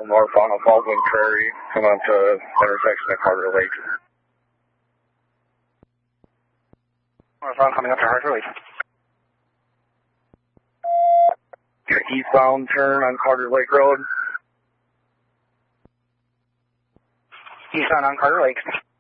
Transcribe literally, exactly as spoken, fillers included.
northbound on Baldwin Prairie, coming up to intersection at Carter Lake. Northbound coming up to Carter Lake. Your eastbound turn on Carter Lake Road. Eastbound on Carter Lake.